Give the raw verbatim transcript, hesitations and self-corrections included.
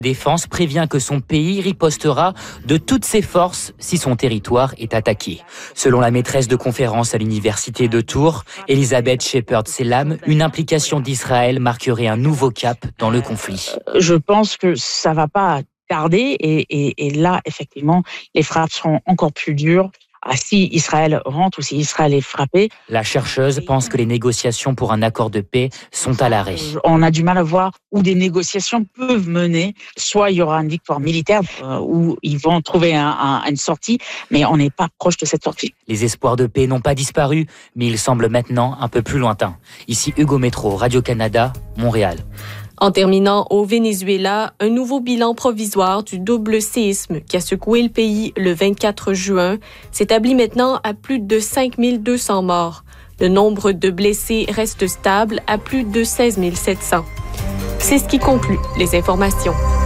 Défense prévient que son pays ripostera de toutes ses forces si son territoire est attaqué. Selon la maîtresse de conférence à l'université de Tours, Elisabeth Shepherd-Selam, une implication d'Israël marquerait un nouveau cap dans le conflit. Je pense que ça va pas tarder et, et, et là, effectivement, les frappes seront encore plus dures. Ah, si Israël rentre ou si Israël est frappé. La chercheuse pense que les négociations pour un accord de paix sont à l'arrêt. On a du mal à voir où des négociations peuvent mener. Soit il y aura une victoire militaire, euh, où ils vont trouver un, un, une sortie, mais on n'est pas proche de cette sortie. Les espoirs de paix n'ont pas disparu, mais ils semblent maintenant un peu plus lointains. Ici Hugo Métro, Radio-Canada, Montréal. En terminant au Venezuela, un nouveau bilan provisoire du double séisme qui a secoué le pays le vingt-quatre juin s'établit maintenant à plus de cinq mille deux cents morts. Le nombre de blessés reste stable à plus de seize mille sept cents. C'est ce qui conclut les informations.